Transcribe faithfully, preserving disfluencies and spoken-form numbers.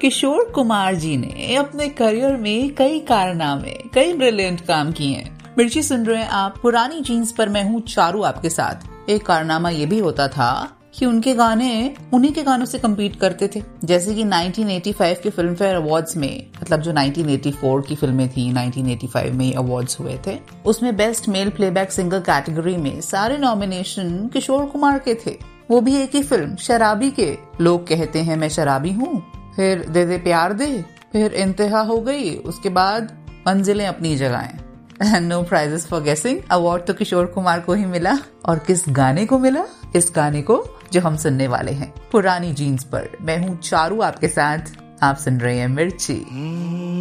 किशोर कुमार जी ने अपने करियर में कई कारनामे, कई ब्रिलियंट काम किए हैं। मिर्ची सुन रहे हैं आप पुरानी जीन्स पर, मैं हूँ चारू आपके साथ। एक कारनामा ये भी होता था कि उनके गाने उन्हीं के गानों से कम्पीट करते थे। जैसे कि नाइनटीन एटी फाइव के फिल्म फेयर अवार्ड्स में, मतलब जो नाइनटीन एटी फोर की फिल्में थी, नाइनटीन एटी फाइव में अवार्ड्स हुए थे, उसमें best male playback singer category में सारे नॉमिनेशन किशोर कुमार के थे। वो भी एक ही फिल्म शराबी के। लोग कहते हैं मैं शराबी हूँ, फिर दे दे प्यार दे, फिर इंतहा हो गई, उसके बाद मंजिलें अपनी जगह। नो प्राइजेस फॉर गेसिंग। अवार्ड तो किशोर कुमार को ही मिला। और किस गाने को मिला? इस गाने को जो हम सुनने वाले हैं, पुरानी जीन्स पर। मैं हूँ चारू आपके साथ, आप सुन रहे हैं मिर्ची।